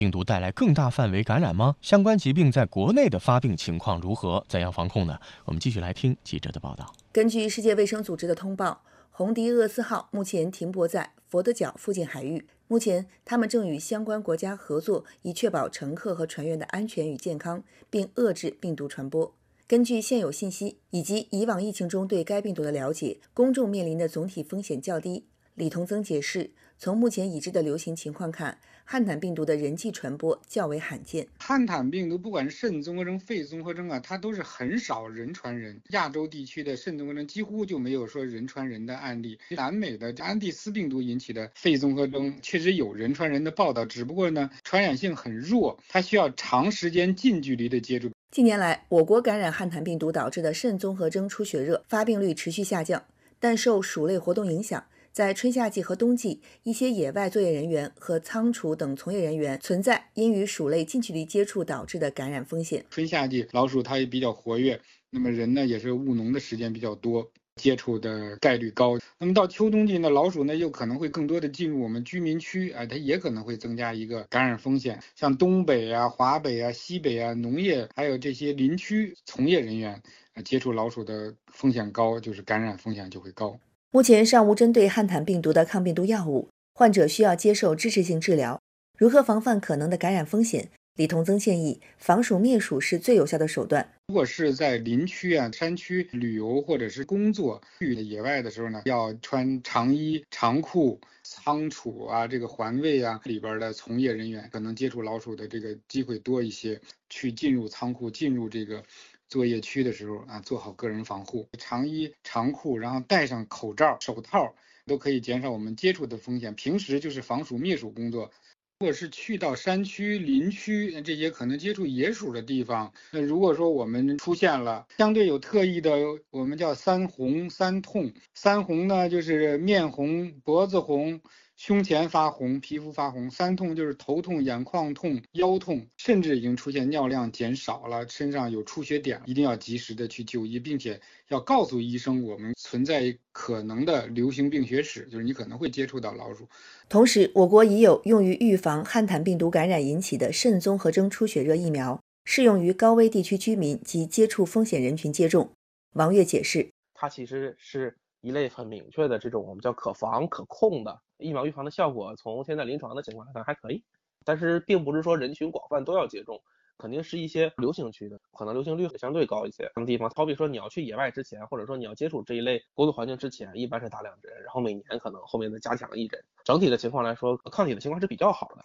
病毒带来更大范围感染吗？相关疾病在国内的发病情况如何？怎样防控呢？我们继续来听记者的报道。 根据世界卫生组织的通报，红迪厄斯号目前停泊在佛得角附近海域。目前，他们正与相关国家合作，以确保乘客和船员的安全与健康，并遏制病毒传播。根据现有信息以及以往疫情中对该病毒的了解，公众面临的总体风险较低。李同增解释，从目前已知的流行情况看，汉坦病毒的人际传播较为罕见。 汉坦病毒不管是肾综合征、肺综合征啊，它都是很少人传人。亚洲地区的肾综合征几乎就没有说人传人的案例。南美的安第斯病毒引起的肺综合征确实有人传人的报道，只不过呢，传染性很弱，它需要长时间近距离的接触。 近年来，我国感染汉坦病毒导致的肾综合征出血热发病率持续下降，但受鼠类活动影响，在春夏季和冬季，一些野外作业人员和仓储等从业人员存在因与鼠类近距离接触导致的感染风险。 春夏季老鼠它也比较活跃，那么人呢也是务农的时间比较多，接触的概率高。那么到秋冬季呢，老鼠呢又可能会更多的进入我们居民区，它也可能会增加一个感染风险。像东北啊、华北啊、西北啊，农业还有这些林区从业人员接触老鼠的风险高，就是感染风险就会高。 目前尚无针对汉坦病毒的抗病毒药物，患者需要接受支持性治疗。如何防范可能的感染风险？李同增建议，防鼠灭鼠是最有效的手段。 如果是在林区啊、山区旅游或者是工作去野外的时候呢，要穿长衣长裤。仓储啊，这个环卫啊里边的从业人员可能接触老鼠的这个机会多一些，去进入仓库、进入这个作业区的时候啊，做好个人防护，长衣长裤，然后戴上口罩、手套，都可以减少我们接触的风险。平时就是防鼠灭鼠工作。如果是去到山区、林区这些可能接触野鼠的地方，那如果说我们出现了相对有特异的，我们叫三红三痛。三红呢就是面红、脖子红、胸前发红、皮肤发红。三痛就是头痛、眼眶痛、腰痛，甚至已经出现尿量减少了，身上有出血点，一定要及时的去就医，并且要告诉医生我们存在可能的流行病学史，就是你可能会接触到老鼠。 同时，我国已有用于预防汉坦病毒感染引起的肾综合征出血热疫苗，适用于高危地区居民及接触风险人群接种。王悦解释， 它其实是一类很明确的这种我们叫可防可控的疫苗预防的效果，从现在临床的情况来看还可以，但是并不是说人群广泛都要接种，肯定是一些流行区的，可能流行率相对高一些的地方。好比说你要去野外之前，或者说你要接触这一类工作环境之前，一般是打2针，然后每年可能后面再加强1针。整体的情况来说，抗体的情况是比较好的。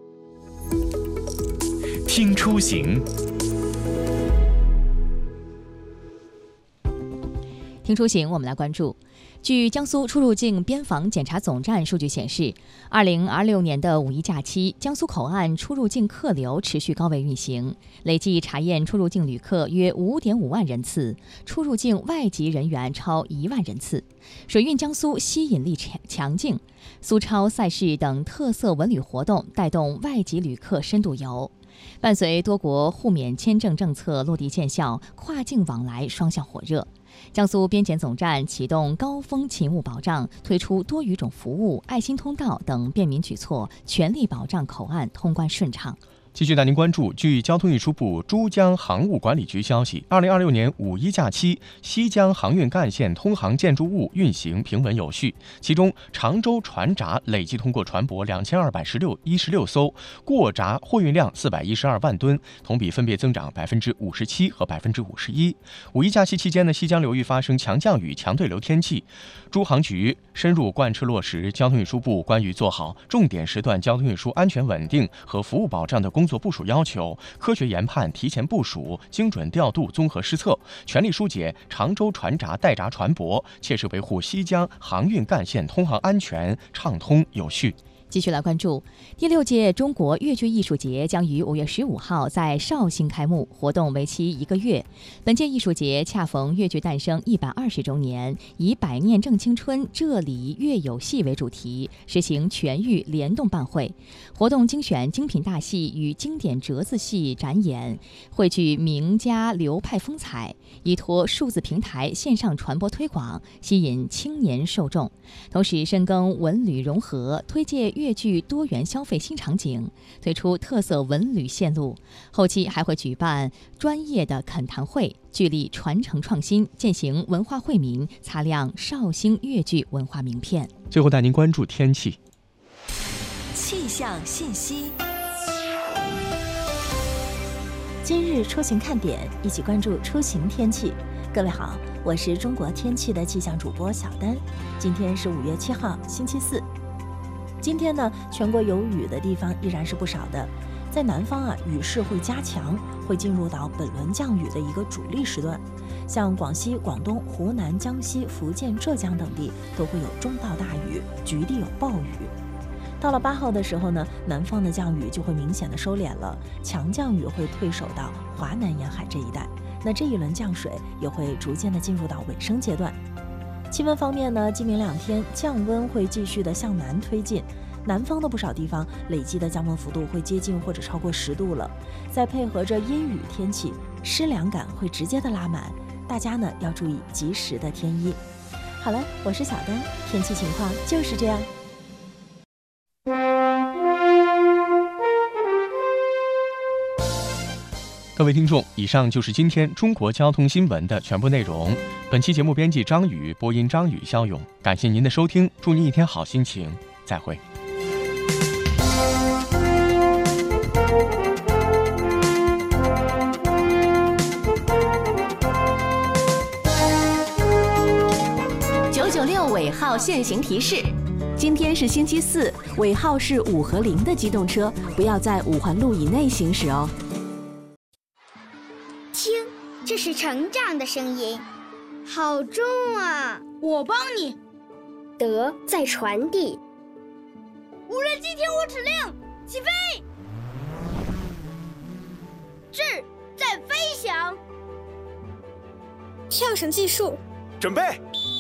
听出行。 听出行，我们来关注。据江苏出入境边防检查总站数据显示，2026年的五一假期，江苏口岸出入境客流持续高位运行，累计查验出入境旅客约5.5万人次，出入境外籍人员超1万人次。水运江苏吸引力强劲，苏超赛事等特色文旅活动带动外籍旅客深度游。伴随多国互免签证政策落地见效，跨境往来双向火热。江苏边检总站启动高风勤务保障，推出多语种服务、爱心通道等便民举措，全力保障口岸通关顺畅。 继续带您关注，据交通运输部珠江航务管理局消息，2026年五一假期，西江航运干线通航建筑物运行平稳有序，其中常州船闸累计通过船舶2216艘，过闸货运量412万吨，同比分别增长57%和51%。五一假期期间呢，西江流域发生强降雨、强对流天气，珠航局深入贯彻落实交通运输部关于做好重点时段交通运输安全稳定和服务保障的工作部署要求，科学研判、提前部署、精准调度、综合施策，全力疏解常州船闸待闸船舶，切实维护西江航运干线通航安全、畅通有序。 继续来关注第6届中国粤剧艺术节将于5月15号在绍兴开幕，活动为期1个月。本届艺术节恰逢粤剧诞生120周年，以百念正青春浙里粤有戏为主题，实行全域联动办会。活动精选精品大戏与经典折子戏展演，汇聚名家流派风采，依托数字平台线上传播推广，吸引青年受众。同时深耕文旅融合，推介粤剧多元消费新场景，推出特色文旅线路。后期还会举办专业的恳谈会，聚力传承创新，践行文化惠民，擦亮绍兴粤剧文化名片。 最后带您关注天气。 气象信息。今日出行看点，一起关注出行天气。各位好，我是中国天气的气象主播小丹。今天是5月7号，星期四。今天呢，全国有雨的地方依然是不少的。在南方雨势会加强，会进入到本轮降雨的一个主力时段。像广西、广东、湖南、江西、福建、浙江等地都会有中到大雨，局地有暴雨。到了8号的时候呢，南方的降雨就会明显的收敛了，强降雨会退守到华南沿海这一带。那这一轮降水也会逐渐的进入到尾声阶段。气温方面呢，今明2天降温会继续的向南推进，南方的不少地方累积的降温幅度会接近或者超过10度了。再配合着阴雨天气，湿凉感会直接的拉满，大家呢要注意及时的添衣。好了，我是小丹，天气情况就是这样。 各位听众，以上就是今天中国交通新闻的全部内容。本期节目编辑张宇，播音张宇、肖勇。感谢您的收听，祝您一天好心情，再会。 996尾号限行提示：今天是星期四，尾号是5和0的机动车不要在5环路以内行驶哦。 听，这是成长的声音，好重啊！ 我帮你。 德在传递。 无人机听我指令，起飞。智在飞翔。 跳绳技术， 准备。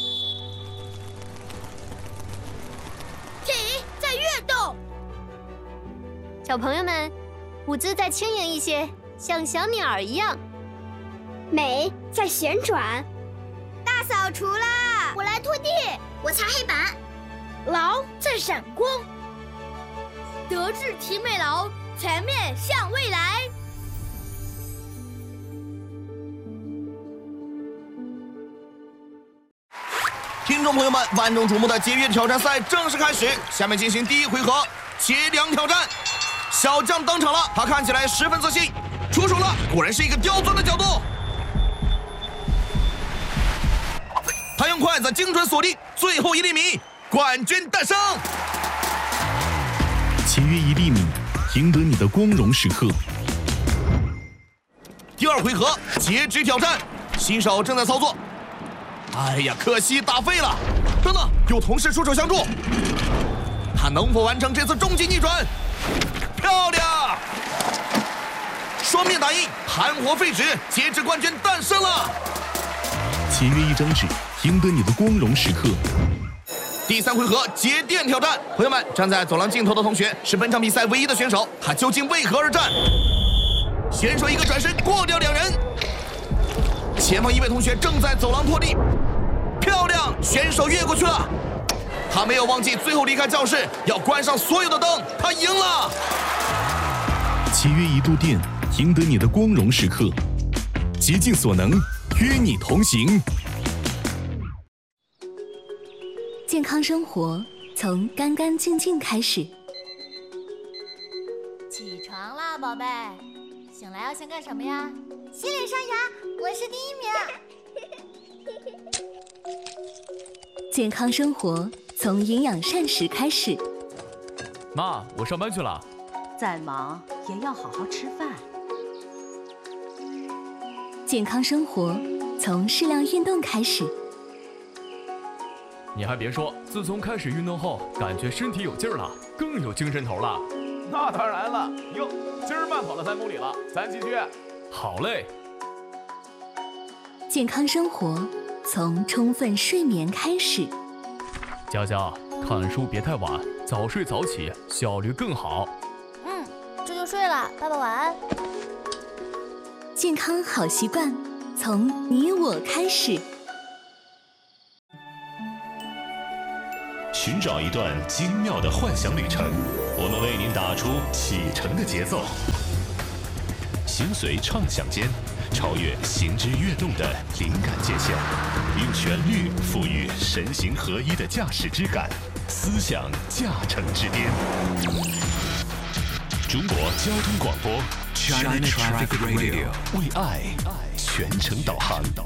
体在跃动。 小朋友们，舞姿再轻盈一些，像小鸟一样。 美在旋转。 大扫除啦！ 我来拖地， 我擦黑板。劳在闪光。德智体美劳，全面向未来。 听众朋友们，万众瞩目的节约挑战赛正式开始，下面进行第1回合节粮挑战。小将登场了，他看起来十分自信，出手了，果然是一个刁钻的角度。他用筷子精准锁定最后1厘米，冠军诞生。 节约1厘米，赢得你的光荣时刻。 第2回合截止挑战，新手正在操作。哎呀，可惜打废了。等等，有同事出手相助，他能否完成这次终极逆转？漂亮！双面打印，含火废纸，截止冠军诞生了。 节约1张纸，赢得你的光荣时刻。 第3回合节电挑战，朋友们，站在走廊尽头的同学是本场比赛唯一的选手，他究竟为何而战？选手一个转身过掉2人，前方1位同学正在走廊拖地，漂亮，选手越过去了。他没有忘记最后离开教室要关上所有的灯，他赢了。 节约1度电，赢得你的光荣时刻。竭尽所能，与你同行。 健康生活从干干净净开始。 起床啦，宝贝！醒来要先干什么呀？ 洗脸刷牙，我是第1名。 健康生活从营养膳食开始。 妈，我上班去了。 再忙也要好好吃饭。 健康生活从适量运动开始。 你还别说，自从开始运动后，感觉身体有劲儿了，更有精神头了。 那当然了，哟，今儿慢跑了3公里了，咱继续。 好嘞。 健康生活从充分睡眠开始。 佳佳，看书别太晚，早睡早起，效率更好。 这就睡了，爸爸晚安。 健康好习惯从你我开始。 持寻找一段精妙的幻想旅程，我们为您打出启程的节奏。心随畅想间，超越行之跃动的灵感界限，用旋律赋予神形合一的驾驶之感，思想驾乘之巅。中国交通广播 China Traffic Radio 为爱全程导航。